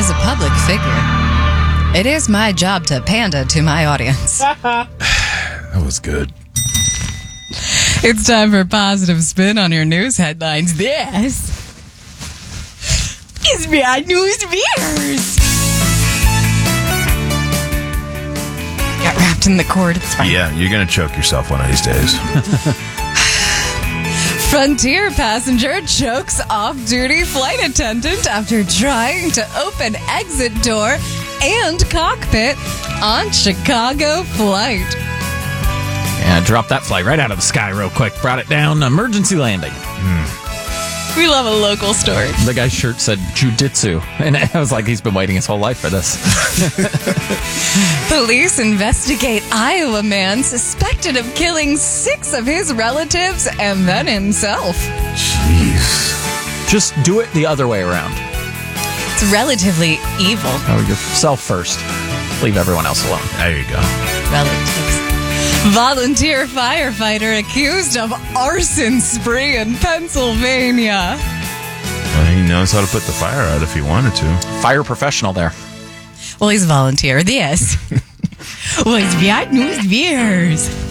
As a public figure, it is my job to pander to my audience. That was good. It's time for Positive Spin on your news headlines. This is Bad News Beers. Got wrapped in the cord. It's fine. Yeah, you're going to choke yourself one of these days. Frontier passenger chokes off-duty flight attendant after trying to open exit door and cockpit on Chicago flight. Yeah, dropped that flight right out of the sky real quick. Brought it down. Emergency landing. We love a local story. The guy's shirt said jujitsu. And I was like, he's been waiting his whole life for this. Police investigate Iowa man suspected of killing 6 of his relatives and then himself. Jeez. Just do it the other way around. It's relatively evil. Oh, yourself first. Leave everyone else alone. There you go. Relatives. Volunteer firefighter accused of arson spree in Pennsylvania. Well, he knows how to put the fire out if he wanted to. Fire professional there. Well, he's a volunteer. This was Bad News Beers.